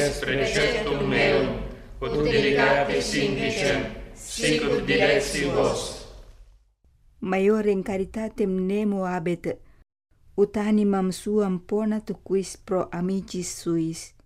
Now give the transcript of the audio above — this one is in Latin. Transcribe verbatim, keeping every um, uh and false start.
es preceptum meum, ut delicate sindicem, sic ut direxi vos. Maiorem caritatem nemo habet, ut animam suam ponat quis pro amicis suis.